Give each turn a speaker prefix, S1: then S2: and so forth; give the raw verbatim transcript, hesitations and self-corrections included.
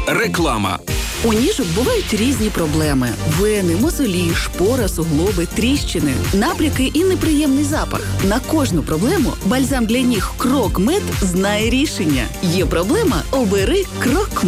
S1: Реклама.
S2: У ніжок бувають різні проблеми: вени, мозолі, шпора, суглоби, тріщини, набряки і неприємний запах. На кожну проблему бальзам для ніг Крок Мед знає рішення. Є проблема – обери Крок